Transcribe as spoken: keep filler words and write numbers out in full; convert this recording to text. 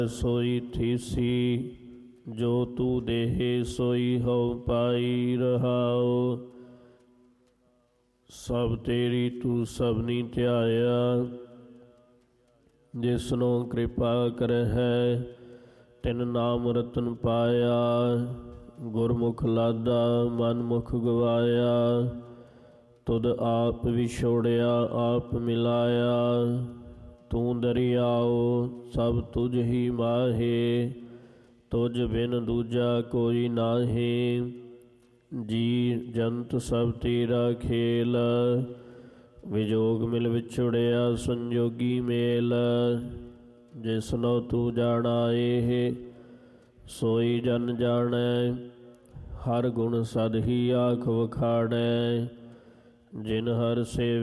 सोई थीसी, जो तू देहे सोई हो पाई रहाओ। सब तेरी तू सबनी ध्याया, जिसनों कृपा करहै तिन नाम रतन पाया। गुरमुख लादा मन मुख गवाया, तुद आप विछोड़िया आप मिलाया। तू दरियाओ सब तुझ ही माहे, तुझ बिन दूजा कोई नाहे। जी जंत सब तेरा खेल, विजोग मिल विछुड़िया संजोगी मेल। जिसनो तू जानाए सोई जन जानै, हर गुण सद ही आख वखाणै। जिन हर सेव